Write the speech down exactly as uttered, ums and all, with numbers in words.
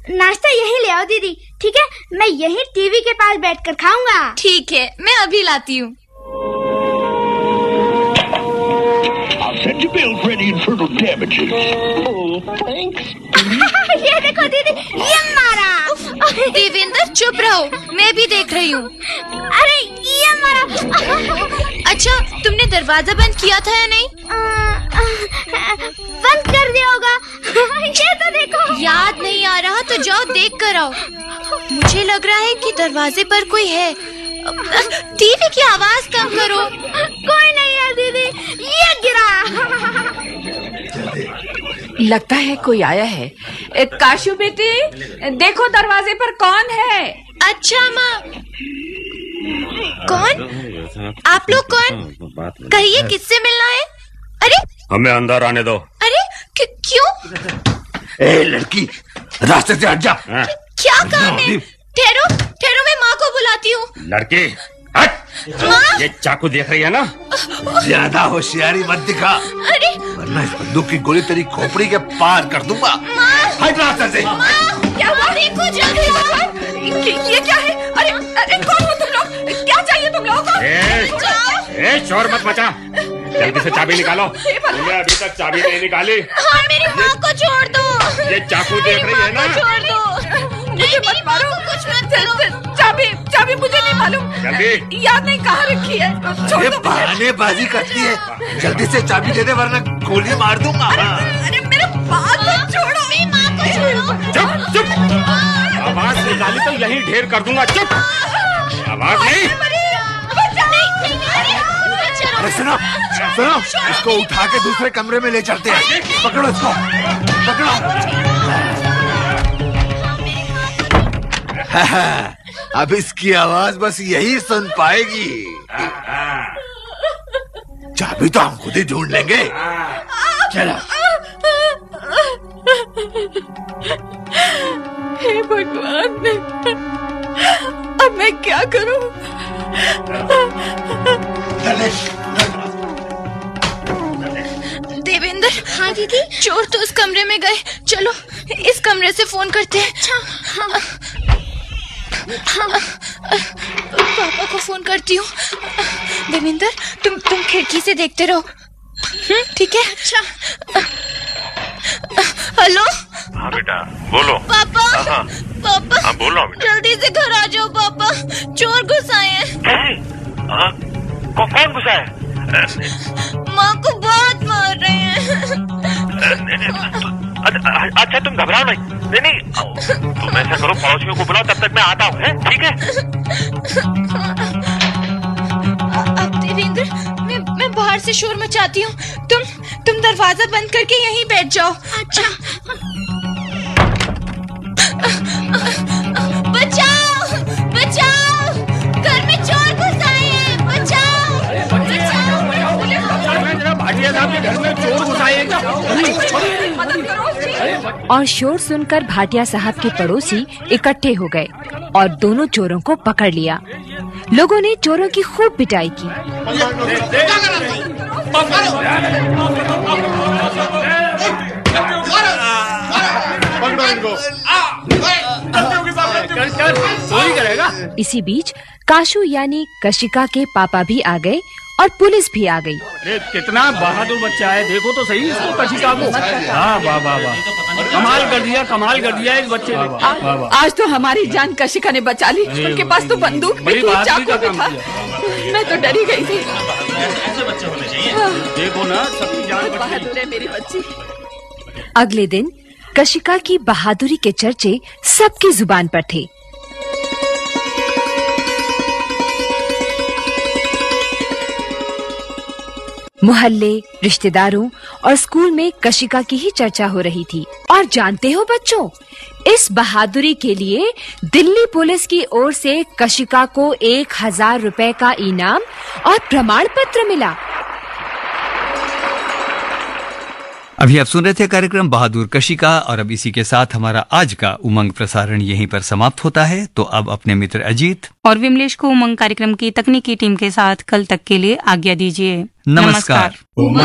नाश्ता यहीं ले आओ दीदी, ठीक है? मैं यहीं टीवी के पास बैठकर खाऊंगा। ठीक है, मैं अभी लाती हूँ। Send your bills ready and for damages. Oh, thanks. ये देखो दीदी, ये मारा। देवेंद्र चुप रहो, मैं भी देख रही हूँ। अरे ये मारा। अच्छा, तुमने दरवाजा बंद किया था या नहीं? बंद कर दिया होगा। ये तो देखो। याद नहीं आ रहा तो जाओ देख कर आओ। मुझे लग रहा है कि दरवाजे पर कोई है। टीवी की आवाज कम करो। कोई नहीं है दीदी, ये गिरा। लगता है कोई आया है। काशू बेटी, देखो दरवाजे पर कौन है। अच्छा माँ। कौन? आप लोग कौन? कहिए किससे मिलना है? अरे हमें अंदर आने दो। अरे क्यों? ए लड़की, रास्ते से हट जा। क्या काम है? ठहरो ठहरो, मैं माँ को बुलाती हूँ। लड़की हट। माँ, ये चाकू देख रही है ना? ज्यादा होशियारी मत दिखा, अरे वरना इस बंदूक की गोली तेरी खोपड़ी के पार कर दूंगा। हट रास्ते से। क्या हुआ? देखो जल्दी। ये क्या है? अरे अरे कौन हो तुम लोग? क्या चाहिए तुम लोगों को? ए, ए, शोर मत मचा। जल्दी से चाबी निकालो। तुमने अभी तक चाबी नहीं निकाली। हाँ, मेरी माँ को छोड़ दो। ये चाकू देख रही है ना? छोड़ दो। मुझे मत मारो। कुछ मत करो। चाबी चाबी मुझे नहीं मालूम। जल्दी। याद नहीं कहाँ रखी है। छोड़ ये दो। बहानेबाजी करती है। जल्दी से चाबी दे दे वरना गोली मार दूंगा। अरे मेरे बात को छोड़ो। मेरी माँ को छोड़ो। चुप चुप। आवाज निकाली तो यहीं ढेर कर दूंगा। चुप। आवाज नहीं। अरे सुनो सुनो, इसको उठा के दूसरे कमरे में ले चलते हैं। पकड़ो इसको, पकड़ो। अब इसकी आवाज बस यही सुन पाएगी। चाबी तो हम खुद ही ढूंढ लेंगे। चलो। हे भगवान, अब मैं क्या करूं? देवेंद्र। हाँ दीदी। चोर तो उस कमरे में गए, चलो इस कमरे से फोन करते हैं। हाँ, हाँ। पापा को फोन करती हूँ। देवेंद्र तुम तुम खिड़की से देखते रहो, ठीक है? अच्छा। हेलो। हाँ बेटा बोलो। पापा। हाँ पापा। हाँ बोल रहा हूँ बेटा। जल्दी से घर आ जाओ पापा, चोर घुस आए हैं। हाँ को, कौन घुसा है? माँ को बहुत मार रहे हैं। अच्छा तुम घबराओ नहीं। नहीं नहीं तुम ऐसा करो, पड़ोसियों को बुलाओ, तब तक मैं आता हूँ, ठीक है? अब देवेंद्र मैं मैं बाहर से शोर मचाती हूँ, तुम तुम दरवाजा बंद करके यहीं बैठ जाओ। अच्छा। बचाओ बचाओ, घर में चोर घुस आए हैं। बचाओ बचाओ। भाटिया साहब के घर में चोर घुस आए हैं क्या? और शोर सुनकर भाटिया साहब के पड़ोसी इकट्ठे हो गए और दोनों चोरों को पकड़ लिया। लोगों ने चोरों की खूब पिटाई की। इसी बीच काशू यानी कशिका के पापा भी आ गए और पुलिस भी आ गई। अरे कितना बहादुर बच्चा है, देखो तो सही इसको, कशिका को। हाँ वाह वाह वाह, कमाल कर दिया, कमाल कर दिया इस बच्चे ने। आज तो हमारी जान कशिका ने बचा ली। उनके पास तो बंदूक भी थी, चाकू भी था। मैं तो डरी गई थी। ऐसे बच्चे होने चाहिए। देखो ना, सबकी जान बहादुर है मेरी बच्ची। अगले दिन कशिका की बहादुरी के चर्चे सबकी जुबान पर थे। मोहल्ले, रिश्तेदारों और स्कूल में कशिका की ही चर्चा हो रही थी। और जानते हो बच्चों, इस बहादुरी के लिए दिल्ली पुलिस की ओर से कशिका को एक हजार रुपए का इनाम और प्रमाण पत्र मिला। अभी आप सुन रहे थे कार्यक्रम बहादुर कशिका, और अब इसी के साथ हमारा आज का उमंग प्रसारण यहीं पर समाप्त होता है। तो अब अपने मित्र अजीत और विमलेश को उमंग कार्यक्रम की तकनीकी टीम के साथ कल तक के लिए आज्ञा दीजिए। नमस्कार, नमस्कार।